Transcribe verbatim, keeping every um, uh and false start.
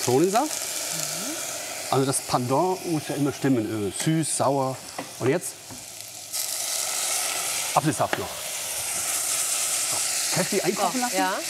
Zitronensaft. Also das Pendant muss ja immer stimmen. Äh, süß, sauer. Und jetzt Apfelsaft noch. So. Kräftig einkochen lassen. Ja.